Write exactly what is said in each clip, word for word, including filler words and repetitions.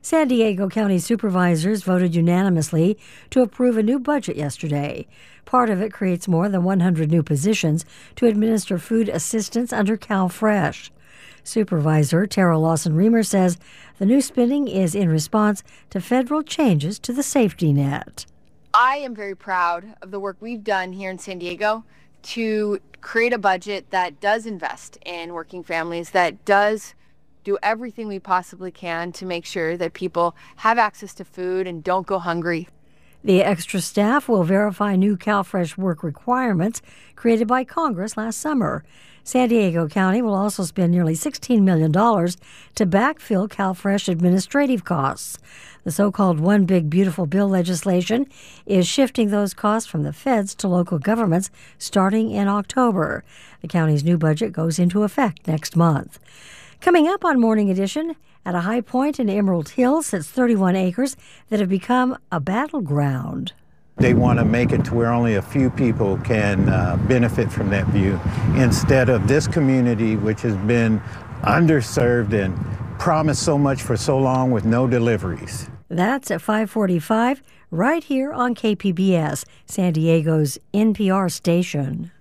San Diego County supervisors voted unanimously to approve a new budget yesterday. Part of it creates more than one hundred new positions to administer food assistance under CalFresh. Supervisor Tara Lawson-Remer says the new spending is in response to federal changes to the safety net. I am very proud of the work we've done here in San Diego to create a budget that does invest in working families, that does do everything we possibly can to make sure that people have access to food and don't go hungry. The extra staff will verify new CalFresh work requirements created by Congress last summer. San Diego County will also spend nearly sixteen million dollars to backfill CalFresh administrative costs. The so-called One Big Beautiful Bill legislation is shifting those costs from the feds to local governments starting in October. The county's new budget goes into effect next month. Coming up on Morning Edition, at a high point in Emerald Hills sits thirty-one acres that have become a battleground. They want to make it to where only a few people can uh, benefit from that view, instead of this community, which has been underserved and promised so much for so long with no deliveries. That's at five forty-five, right here on K P B S, San Diego's N P R station.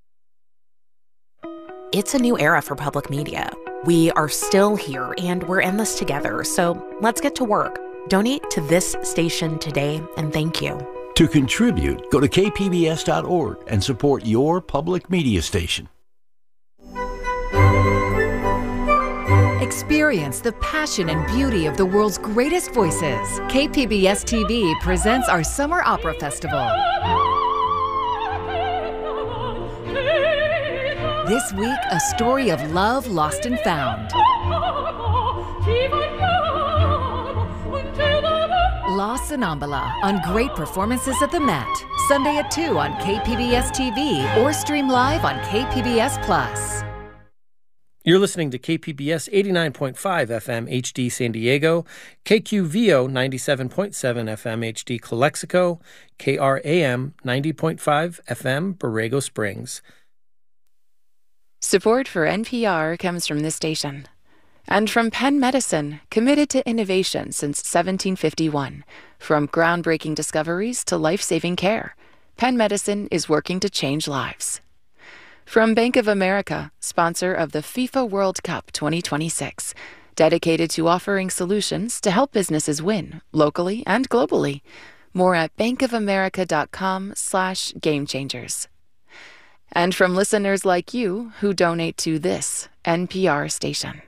It's a new era for public media. We are still here, and we're in this together, so let's get to work. Donate to this station today, and thank you. To contribute, go to k p b s dot org and support your public media station. Experience the passion and beauty of the world's greatest voices. K P B S T V presents our Summer Opera Festival. This week, a story of love lost and found. La Sonnambula on great performances at the Met. Sunday at two on K P B S T V or stream live on K P B S Plus. You're listening to K P B S eighty-nine point five F M H D San Diego, K Q V O ninety-seven point seven F M H D Calexico, K R A M ninety point five F M Borrego Springs. Support for N P R comes from this station and from Penn Medicine, committed to innovation since seventeen fifty-one. From groundbreaking discoveries to life-saving care, Penn Medicine is working to change lives. From Bank of America, sponsor of the FIFA World Cup twenty twenty-six, dedicated to offering solutions to help businesses win locally and globally. More at bankofamerica.com slash game changers. And from listeners like you who donate to this N P R station.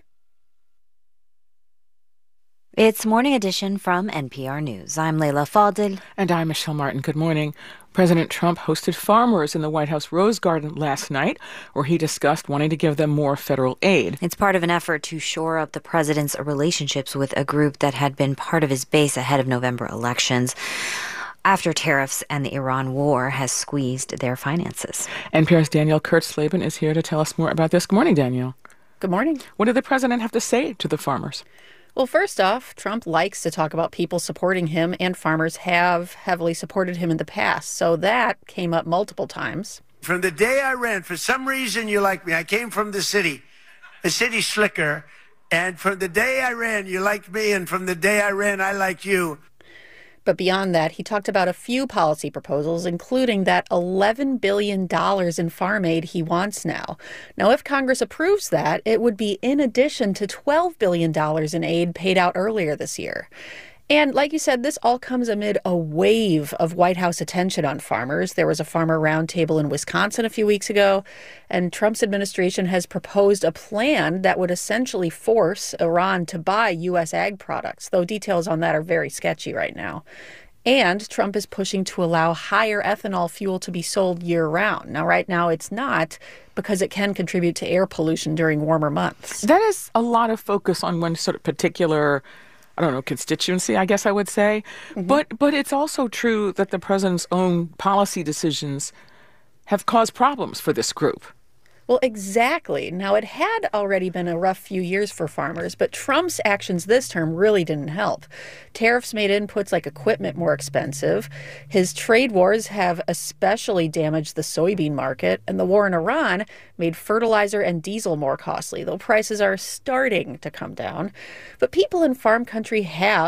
It's Morning Edition from N P R News. I'm Leila Fadel. And I'm Michelle Martin. Good morning. President Trump hosted farmers in the White House Rose Garden last night, where he discussed wanting to give them more federal aid. It's part of an effort to shore up the president's relationships with a group that had been part of his base ahead of November elections, after tariffs and the Iran war has squeezed their finances. N P R's Danielle Kurtzleben is here to tell us more about this. Good morning, Danielle. Good morning. What did the president have to say to the farmers? Well, first off, Trump likes to talk about people supporting him, and farmers have heavily supported him in the past. So that came up multiple times. From the day I ran, for some reason you like me. I came from the city, a city slicker. And from the day I ran, you liked me. And from the day I ran, I liked you. But beyond that, he talked about a few policy proposals, including that eleven billion dollars in farm aid he wants now. Now, if Congress approves that, it would be in addition to twelve billion dollars in aid paid out earlier this year. And like you said, this all comes amid a wave of White House attention on farmers. There was a farmer roundtable in Wisconsin a few weeks ago, and Trump's administration has proposed a plan that would essentially force Iran to buy U S ag products, though details on that are very sketchy right now. And Trump is pushing to allow higher ethanol fuel to be sold year-round. Now, right now, it's not, because it can contribute to air pollution during warmer months. That is a lot of focus on one sort of particular, I don't know, constituency, I guess I would say. Mm-hmm. But but it's also true that the president's own policy decisions have caused problems for this group. Well, exactly. Now, it had already been a rough few years for farmers, but Trump's actions this term really didn't help. Tariffs made inputs like equipment more expensive. His trade wars have especially damaged the soybean market, and the war in Iran made fertilizer and diesel more costly, though prices are starting to come down. But people in farm country have